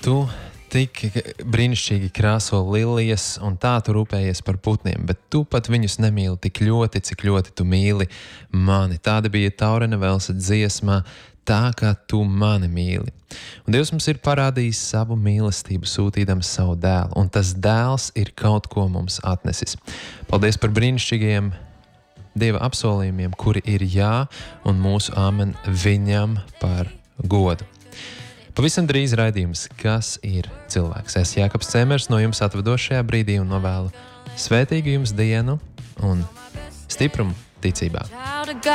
Tu tik brīnišķīgi krāso lilijas, un tā tu rūpējies par putniem, bet tu pat viņus nemīli tik ļoti, cik ļoti tu mīli mani. Tāda bija Taurena Velsa dziesmā, tā kā tu mani mīli. Un Dievs mums ir parādījis savu mīlestību, sūtīdams savu dēlu, un tas dēls ir kaut ko mums atnesis. Paldies par brīnišķīgiem Dieva apsolījumiem, kuri ir jā, un mūsu āmen viņam par godu. Pavisam drīz raidījums, kas ir cilvēks. Es Jākaps Cēmers no jums atvedošajā brīdī un novēlu svētīgu jums dienu un stiprumu ticībā.